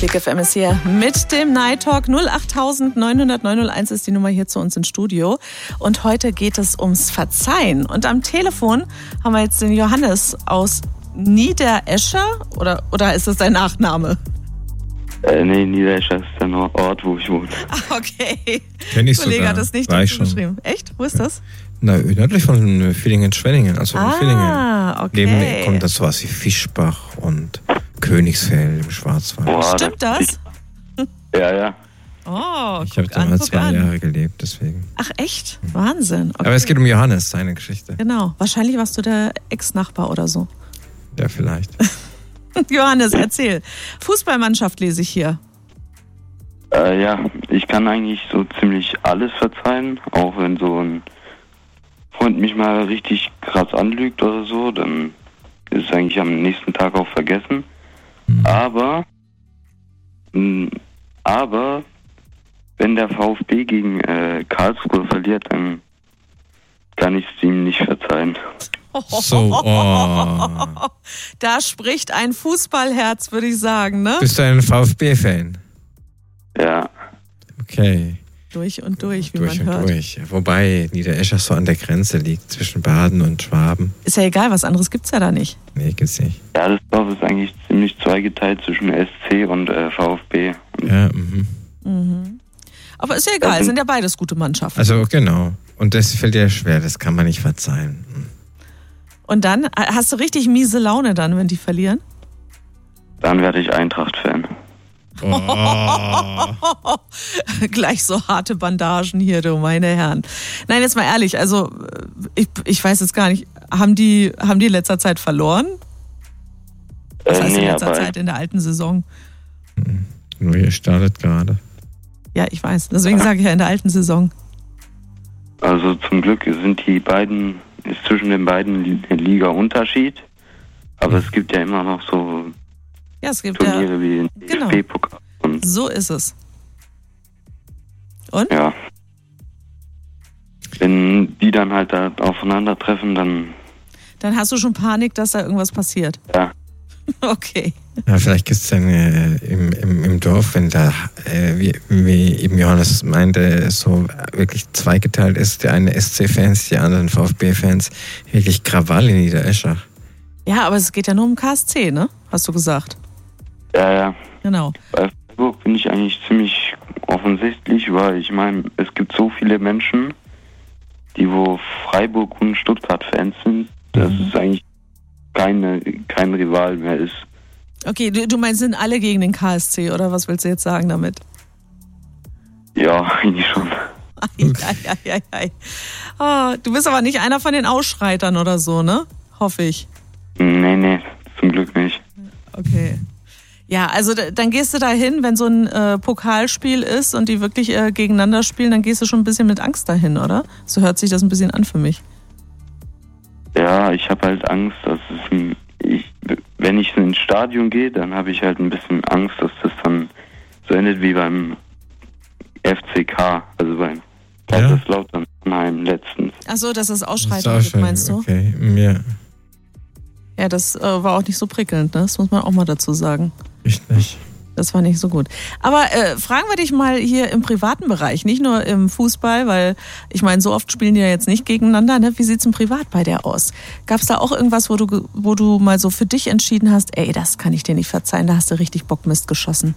Big FM ist hier mit dem Night Talk. 08900 ist die Nummer hier zu uns ins Studio. Und heute geht es ums Verzeihen. Und am Telefon haben wir jetzt den Johannes aus Niederescher. Oder ist das dein Nachname? Nee, Niederescher ist der Ort, wo ich wohne. Ah, okay. Kenn ich Kollege sogar. hat das nicht War ich dazu schon. geschrieben. Echt? Wo ist das? Na, nördlich von Villingen-Schwenningen, also in Villingen. Ah, okay. Neben kommt das sowas wie Fischbach und Königsfeld im Schwarzwald. Boah, Stimmt das? Ja. Oh, Ich habe da guck mal an, 2 Jahre gelebt, deswegen. Ach echt? Wahnsinn. Okay. Aber es geht um Johannes, seine Geschichte. Genau. Wahrscheinlich warst du der Ex-Nachbar oder so. Ja, vielleicht. Johannes, erzähl. Fußballmannschaft lese ich hier. Ja, ich kann eigentlich so ziemlich alles verzeihen, auch wenn so ein Freund mich mal richtig krass anlügt oder so, dann ist es eigentlich am nächsten Tag auch vergessen. Aber wenn der VfB gegen Karlsruhe verliert, dann kann ich es ihm nicht verzeihen. So, oh. Da spricht ein Fußballherz, würde ich sagen, ne? Bist du ein VfB-Fan? Ja, Durch Okay. und durch, wie Durch man und hört. durch. Wobei Niederescher so an der Grenze liegt zwischen Baden und Schwaben. Ist ja egal, was anderes gibt's ja da nicht. Nee, gibt's nicht. ja, das Dorf ist eigentlich ziemlich zweigeteilt zwischen SC und VfB. Ja, Aber ist ja egal, sind ja beides gute Mannschaften. Also genau. Und das fällt dir schwer, das kann man nicht verzeihen. Und dann hast du richtig miese Laune dann, wenn die verlieren? Dann werde ich Eintracht-Fan. Oh. Gleich so harte Bandagen hier, du meine Herren. Nein, jetzt mal ehrlich, also ich weiß jetzt gar nicht, haben die in letzter Zeit verloren? Das heißt in letzter Zeit in der alten Saison. Nur ihr startet gerade. Ja, ich weiß. Deswegen sage ich ja in der alten Saison. Also zum Glück ist zwischen den beiden Liga-Unterschied. Aber es gibt ja immer noch so Ja, es gibt Turniere wie den genau. DFB-Pokal. Und So ist es. Und? ja. Wenn die dann halt da aufeinandertreffen, dann Dann hast du schon Panik, dass da irgendwas passiert. ja. Okay. Ja, vielleicht gibt es dann im Dorf, wenn da, wie eben Johannes meinte, so wirklich zweigeteilt ist, der eine SC-Fans, die anderen VfB-Fans, wirklich Krawall in Niederescher. Ja, aber es geht ja nur um KSC, ne? Hast du gesagt. Ja. Genau. Bei Freiburg bin ich eigentlich ziemlich offensichtlich, weil ich meine, es gibt so viele Menschen, die wo Freiburg und Stuttgart-Fans sind, dass es eigentlich kein Rival mehr ist. Okay, du meinst, sind alle gegen den KSC, oder was willst du jetzt sagen damit? Ja, eigentlich schon. Ei. Oh, du bist aber nicht einer von den Ausschreitern oder so, ne? Hoffe ich. Nee, zum Glück nicht. Okay. Ja, also dann gehst du da hin, wenn so ein Pokalspiel ist und die wirklich gegeneinander spielen, dann gehst du schon ein bisschen mit Angst dahin, oder? So hört sich das ein bisschen an für mich. Ja, ich habe halt Angst, dass wenn ich ins Stadion gehe, dann habe ich halt ein bisschen Angst, dass das dann so endet wie beim FCK, also beim Kaiserslautern letztens. Ach so, dass es Das Ausschreitungen ist auch gibt, schön. meinst du? Okay, ja. Ja, das war auch nicht so prickelnd, ne? Das muss man auch mal dazu sagen. Richtig. Das war nicht so gut. Aber fragen wir dich mal hier im privaten Bereich, nicht nur im Fußball, weil ich meine, so oft spielen die ja jetzt nicht gegeneinander. Ne? Wie sieht's im Privat bei dir aus? Gab's da auch irgendwas, wo du mal so für dich entschieden hast, ey, das kann ich dir nicht verzeihen, da hast du richtig Bockmist geschossen?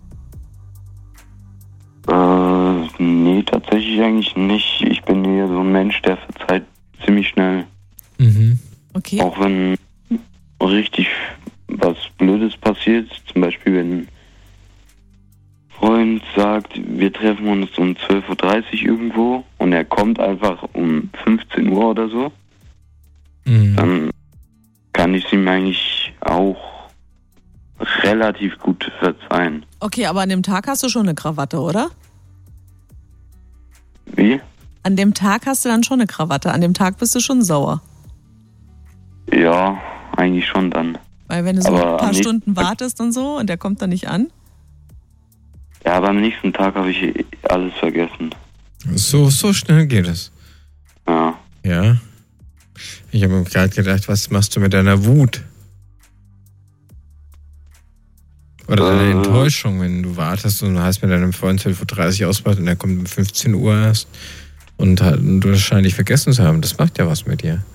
Nee, tatsächlich eigentlich nicht. Ich bin eher so ein Mensch, der verzeiht ziemlich schnell. Okay. Auch wenn richtig was Blödes passiert, zum Beispiel wenn ein Freund sagt, wir treffen uns um 12.30 Uhr irgendwo und er kommt einfach um 15 Uhr oder so, dann kann ich es ihm eigentlich auch relativ gut verzeihen. Okay, aber an dem Tag hast du schon eine Krawatte, oder? Wie? An dem Tag hast du dann schon eine Krawatte, an dem Tag bist du schon sauer. Ja, eigentlich schon dann. Weil wenn du so Aber ein paar am Stunden wartest und so und der kommt dann nicht an? Ja, aber am nächsten Tag habe ich alles vergessen. So schnell geht es. Ja. Ja. Ich habe mir gerade gedacht, was machst du mit deiner Wut? Oder eine Enttäuschung, wenn du wartest und hast mit deinem Freund 12.30 Uhr ausgemacht und er kommt um 15 Uhr erst und du wahrscheinlich vergessen zu haben. Das macht ja was mit dir.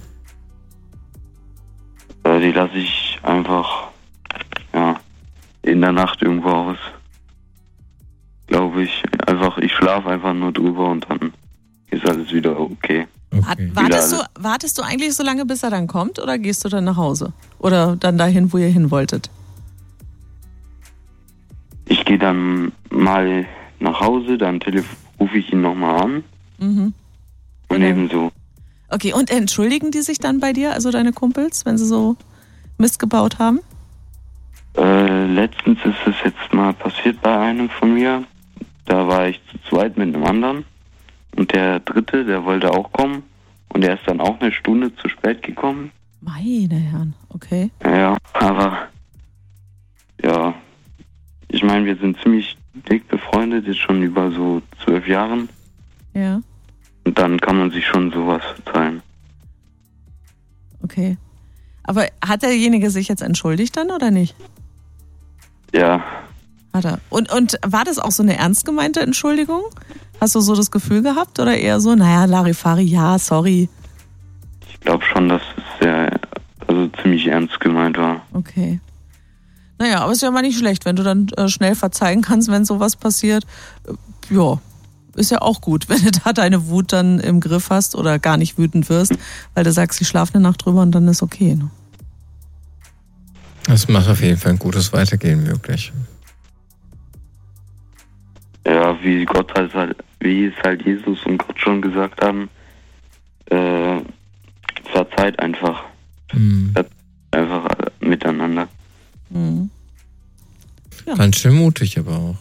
Die lasse ich einfach in der Nacht irgendwo aus. Glaube ich. Ich schlafe einfach nur drüber und dann ist alles wieder okay. Wartest du eigentlich so lange, bis er dann kommt, oder gehst du dann nach Hause? Oder dann dahin, wo ihr hin wolltet? Ich gehe dann mal nach Hause, dann rufe ich ihn nochmal an. Mhm. Und ebenso. Okay, und entschuldigen die sich dann bei dir, also deine Kumpels, wenn sie so Mist gebaut haben? Letztens ist es jetzt mal passiert bei einem von mir. Da war ich zu zweit mit einem anderen. Und der dritte, der wollte auch kommen. Und der ist dann auch eine Stunde zu spät gekommen. Meine Herren, okay. Ja, aber ja, ich meine, wir sind ziemlich dick befreundet, jetzt schon über so 12 Jahren. Ja. Und dann kann man sich schon sowas verzeihen. Okay. Aber hat derjenige sich jetzt entschuldigt dann oder nicht? Ja. Hat er. Und war das auch so eine ernst gemeinte Entschuldigung? Hast du so das Gefühl gehabt oder eher so, naja, Larifari, ja, sorry? Ich glaube schon, dass es ziemlich ernst gemeint war. Okay. Naja, aber ist ja mal nicht schlecht, wenn du dann schnell verzeihen kannst, wenn sowas passiert. Ja, ist ja auch gut, wenn du da deine Wut dann im Griff hast oder gar nicht wütend wirst, weil du sagst, ich schlafe eine Nacht drüber und dann ist okay. Ne? Das macht auf jeden Fall ein gutes Weitergehen möglich. Ja, wie es halt Jesus und Gott schon gesagt haben, verzeiht einfach. Einfach miteinander. Mhm. Ja. Ganz schön mutig aber auch.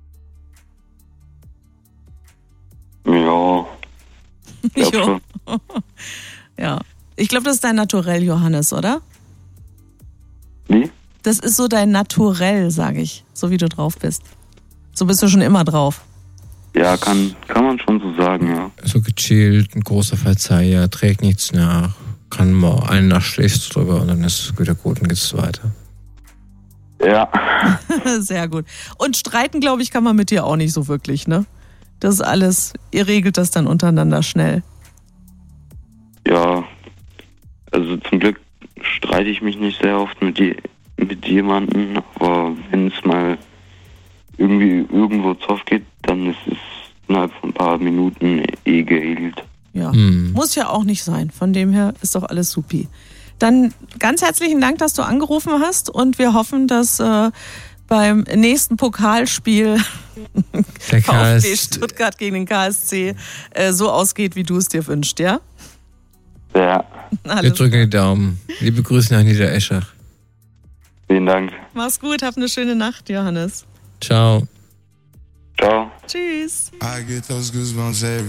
Ja. Ich glaub schon. Ja. Ich glaube, das ist dein Naturell, Johannes, oder? Wie? Das ist so dein Naturell, sage ich, so wie du drauf bist. So bist du schon immer drauf. Ja, kann man schon so sagen, ja. So gechillt, ein großer Verzeiher, trägt nichts nach, kann mal eine Nacht schläfst drüber und dann ist es wieder gut und geht's weiter. Ja. Sehr gut. Und streiten, glaube ich, kann man mit dir auch nicht so wirklich, ne? Das ist alles, ihr regelt das dann untereinander schnell. Ja, also zum Glück streite ich mich nicht sehr oft mit jemandem, aber wenn es mal irgendwie irgendwo Zoff geht, dann ist es innerhalb von ein paar Minuten geregelt. Ja, muss ja auch nicht sein. Von dem her ist doch alles supi. Dann ganz herzlichen Dank, dass du angerufen hast und wir hoffen, dass beim nächsten Pokalspiel der VfB Stuttgart gegen den KSC so ausgeht, wie du es dir wünschst, ja? Ja. Wir drücken die Daumen. Liebe Grüße nach Niedereschach. Vielen Dank. Mach's gut, hab eine schöne Nacht, Johannes. Ciao. Ciao. Tschüss. I get those goosebumps every